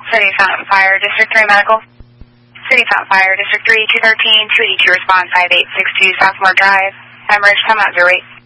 City Fountain Fire, District 3 Medical. City Fountain Fire, District 3, 213, 282, respond 5862 Sophomore Drive. Hemorrhage, come out, 08.